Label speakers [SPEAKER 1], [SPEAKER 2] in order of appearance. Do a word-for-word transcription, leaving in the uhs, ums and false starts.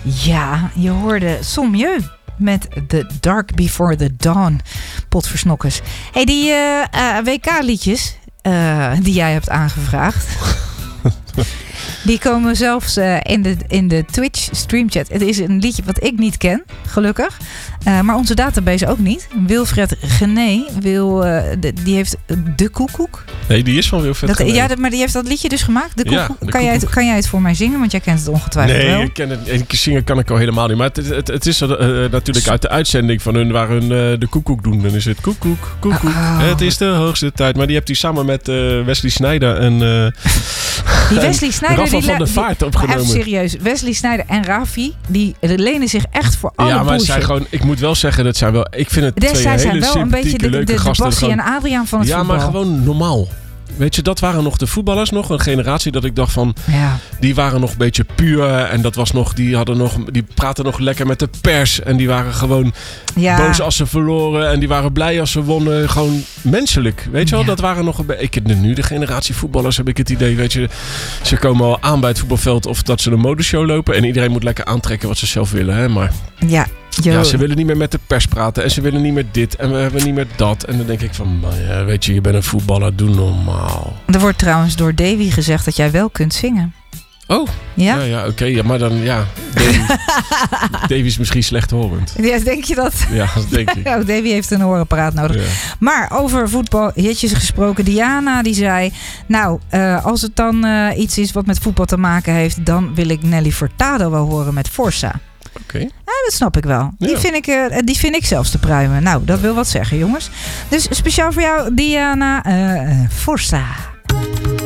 [SPEAKER 1] Ja, je hoorde Sommieu met The Dark Before the Dawn. Potversnokkers. Hey, die uh, uh, W K-liedjes uh, die jij hebt aangevraagd... Die komen zelfs uh, in de, in de Twitch streamchat. Het is een liedje wat ik niet ken, gelukkig. Uh, maar onze database ook niet. Wilfred Gené, wil, uh, de, die heeft De Koekoek.
[SPEAKER 2] Nee, die is van Wilfred
[SPEAKER 1] dat,
[SPEAKER 2] Gené.
[SPEAKER 1] Ja, dat, maar die heeft dat liedje dus gemaakt. De Koekoek.
[SPEAKER 2] Ja, de
[SPEAKER 1] kan, jij het, kan jij het voor mij zingen? Want jij kent het ongetwijfeld
[SPEAKER 2] nee,
[SPEAKER 1] wel.
[SPEAKER 2] Nee, ik ken het, ik zingen kan ik al helemaal niet. Maar het, het, het is uh, natuurlijk uit de uitzending van hun waar hun uh, de koekoek doen. Dan is het koekoek, koekoek. Oh. Het is de hoogste tijd. Maar die hebt hij samen met uh, Wesley Sneijder en... Uh,
[SPEAKER 1] Die Wesley Sneijder...
[SPEAKER 2] Rafa van der Vaart opgenomen.
[SPEAKER 1] Even serieus. Wesley Sneijder en Rafi, die lenen zich echt voor alle
[SPEAKER 2] Ja, maar
[SPEAKER 1] bullshit.
[SPEAKER 2] zijn gewoon... Ik moet wel zeggen, dat zijn wel... Ik vind het
[SPEAKER 1] Des,
[SPEAKER 2] twee
[SPEAKER 1] zij
[SPEAKER 2] hele
[SPEAKER 1] zijn wel een beetje de, de, de, de Bassie en Adriaan van het
[SPEAKER 2] ja,
[SPEAKER 1] voetbal.
[SPEAKER 2] Ja, maar gewoon normaal. Weet je, dat waren nog de voetballers, nog een generatie dat ik dacht van...
[SPEAKER 1] Ja.
[SPEAKER 2] Die waren nog een beetje puur en dat was nog... Die, hadden nog, die praten nog lekker met de pers en die waren gewoon ja. boos als ze verloren... en die waren blij als ze wonnen. Gewoon menselijk, weet je wel? Ja. Dat waren nog een beetje... Ik, nu de generatie voetballers heb ik het idee, weet je... Ze komen al aan bij het voetbalveld of dat ze een modeshow lopen... en iedereen moet lekker aantrekken wat ze zelf willen, hè? Maar...
[SPEAKER 1] Ja. Yo.
[SPEAKER 2] Ja, ze willen niet meer met de pers praten en ze willen niet meer dit en we hebben niet meer dat. En dan denk ik van, ja, weet je, je bent een voetballer, doe normaal.
[SPEAKER 1] Er wordt trouwens door Davy gezegd dat jij wel kunt zingen.
[SPEAKER 2] Oh,
[SPEAKER 1] ja,
[SPEAKER 2] ja, ja oké, okay, ja, maar dan, ja, Davy, Davy is misschien slechthorend.
[SPEAKER 1] Ja, denk je dat?
[SPEAKER 2] Ja, dat denk ik.
[SPEAKER 1] Oh, Davy heeft een hoorapparaat nodig. Ja. Maar over voetbalhitjes gesproken, Diana die zei, nou, uh, als het dan uh, iets is wat met voetbal te maken heeft, dan wil ik Nelly Furtado wel horen met Forza.
[SPEAKER 2] Oké. Okay.
[SPEAKER 1] Ja, dat snap ik wel. Ja. Die, vind ik, uh, die vind ik zelfs te pruimen. Nou, dat wil wat zeggen, jongens. Dus speciaal voor jou, Diana, uh, Forza.